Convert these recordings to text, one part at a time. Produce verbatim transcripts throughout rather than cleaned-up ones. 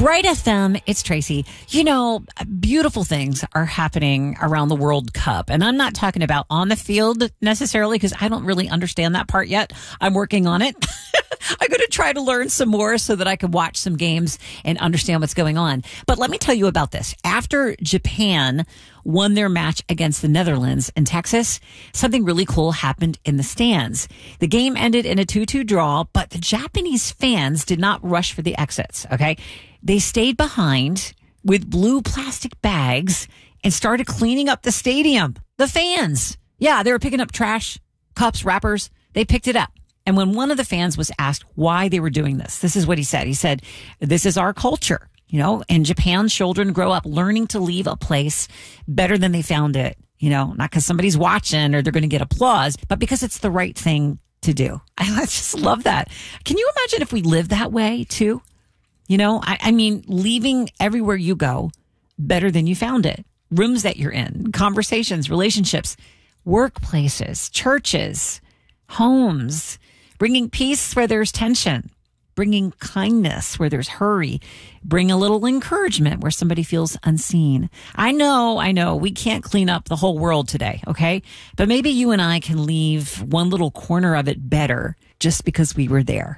Bright F M, it's Tracy. You know, beautiful things are happening around the World Cup. And I'm not talking about on the field necessarily because I don't really understand that part yet. I'm working on it. I'm going to try to learn some more so that I can watch some games and understand what's going on. But let me tell you about this. After Japan won their match against the Netherlands in Texas, something really cool happened in the stands. The game ended in a two two draw, but the Japanese fans did not rush for the exits, okay? They stayed behind with blue plastic bags and started cleaning up the stadium. The fans. Yeah, they were picking up trash, cups, wrappers. They picked it up. And when one of the fans was asked why they were doing this, this is what he said. He said, this is our culture. You know, in Japan, children grow up learning to leave a place better than they found it. You know, not because somebody's watching or they're going to get applause, but because it's the right thing to do. I just love that. Can you imagine if we lived that way too? You know, I, I mean, leaving everywhere you go better than you found it. Rooms that you're in, conversations, relationships, workplaces, churches, homes, bringing peace where there's tension, bringing kindness where there's hurry, bring a little encouragement where somebody feels unseen. I know, I know, we can't clean up the whole world today, okay? But maybe you and I can leave one little corner of it better just because we were there.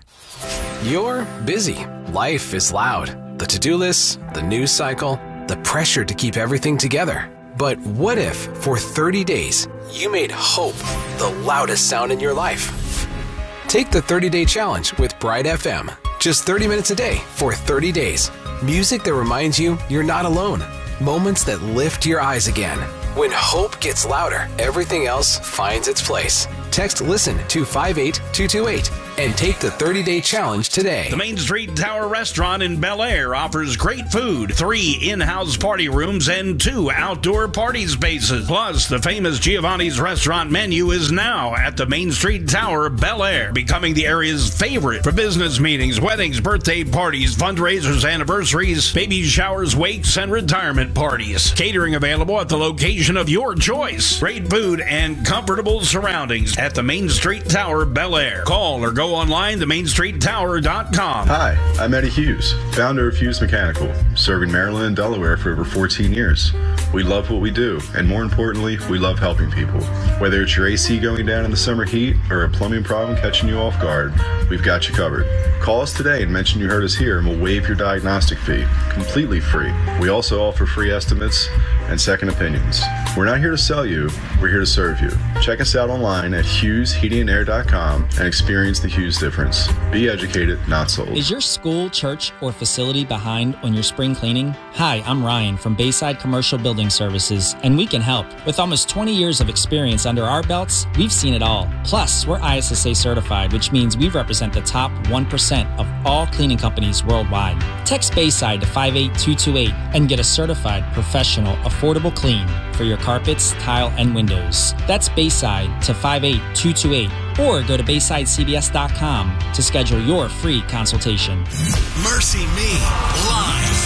You're busy. Life is loud. The to-do lists, the news cycle, the pressure to keep everything together. But what if, for thirty days, you made hope the loudest sound in your life? Take the thirty-day challenge with Bright F M. Just thirty minutes a day for thirty days. Music that reminds you you're not alone. Moments that lift your eyes again. When hope gets louder, everything else finds its place. Text LISTEN to five eight two two eight and take the thirty-day challenge today. The Main Street Tower Restaurant in Bel Air offers great food, three in-house party rooms, and two outdoor party spaces. Plus, the famous Giovanni's restaurant menu is now at the Main Street Tower, Bel Air, becoming the area's favorite for business meetings, weddings, birthday parties, fundraisers, anniversaries, baby showers, wakes, and retirement parties. Catering available at the location of your choice. Great food and comfortable surroundings at the Main Street Tower, Bel Air. Call or go online to main street tower dot com. Hi, I'm Eddie Hughes, founder of Hughes Mechanical, serving Maryland and Delaware for over fourteen years. We love what we do, and more importantly, we love helping people. Whether it's your A C going down in the summer heat or a plumbing problem catching you off guard, we've got you covered. Call us today and mention you heard us here, and we'll waive your diagnostic fee, completely free. We also offer free estimates and second opinions. We're not here to sell you, we're here to serve you. Check us out online at hughes heating and air dot com and experience the Hughes difference. Be educated, not sold. Is your school, church, or facility behind on your spring cleaning? Hi, I'm Ryan from Bayside Commercial Building Services, and we can help. With almost twenty years of experience under our belts, we've seen it all. Plus, we're I S S A certified, which means we represent the top one percent of all cleaning companies worldwide. Text Bayside to five eight two two eight and get a certified, professional, affordable clean for your carpets, tile, and windows. That's Bayside to five eight two two eight, or go to bayside c b s dot com to schedule your free consultation. Mercy Me Live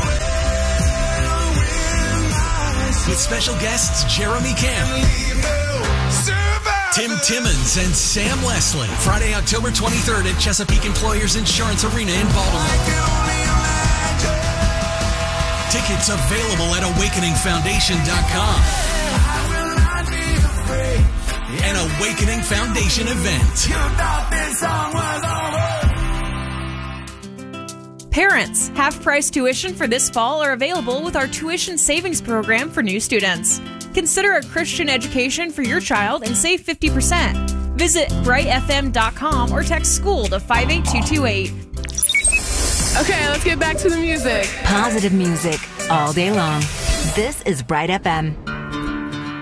with special guests Jeremy Camp, Tim Timmons, and Sam Leslie. Friday, October twenty-third at Chesapeake Employers Insurance Arena in Baltimore. Tickets available at awakening foundation dot com. An Awakening Foundation event. Parents, half-price tuition for this fall are available with our tuition savings program for new students. Consider a Christian education for your child and save fifty percent. Visit bright f m dot com or text school to five eight two two eight. Okay, let's get back to the music. Positive music all day long. This is Bright F M.